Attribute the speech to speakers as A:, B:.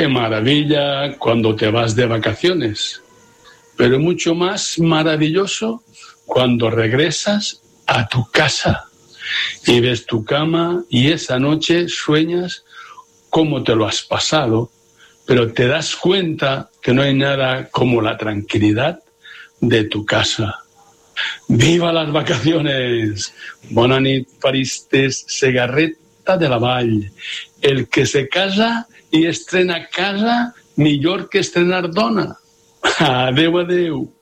A: Qué maravilla cuando te vas de vacaciones, pero mucho más maravilloso cuando regresas a tu casa y ves tu cama y esa noche sueñas cómo te lo has pasado, pero te das cuenta que no hay nada como la tranquilidad de tu casa. ¡Viva las vacaciones! Bona nit, Faristes, Segarreta de la Vall. El que se casa i estrena casa, millor que estrenar dona. Adeu, adeu.